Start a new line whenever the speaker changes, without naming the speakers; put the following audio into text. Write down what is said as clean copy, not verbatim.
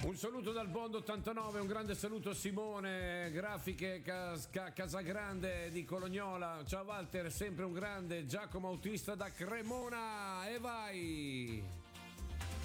Un saluto dal Bond 89, un grande saluto a Simone, grafiche Casagrande di Colognola. Ciao Walter, sempre un grande. Giacomo Autista da Cremona, e vai!